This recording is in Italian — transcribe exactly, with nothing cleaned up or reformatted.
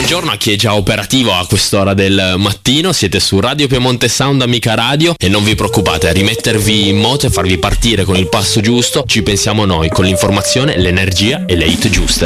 Buongiorno a chi è già operativo a quest'ora del mattino, siete su Radio Piemonte Sound, amica radio, e non vi preoccupate, a rimettervi in moto e farvi partire con il passo giusto ci pensiamo noi, con l'informazione, l'energia e le hit giuste.